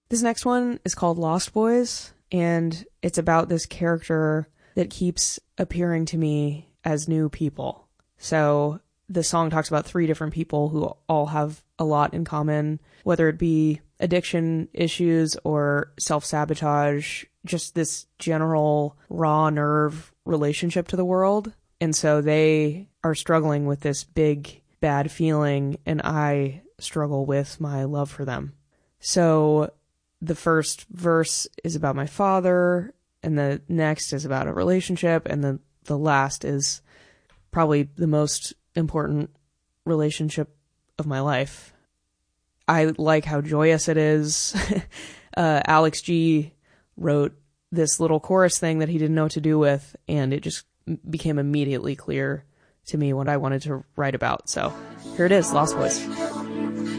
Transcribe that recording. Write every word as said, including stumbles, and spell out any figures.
This next one is called Lost Boys, and it's about this character that keeps appearing to me as new people. So the song talks about three different people who all have a lot in common, whether it be addiction issues or self-sabotage, just this general raw nerve relationship to the world. And so they are struggling with this big, bad feeling, and I struggle with my love for them. So the first verse is about my father, and the next is about a relationship, and then the last is probably the most important relationship of my life. I like how joyous it is. uh, Alex G wrote this little chorus thing that he didn't know what to do with, and it just became immediately clear to me what I wanted to write about. So here it is, Lost Boys.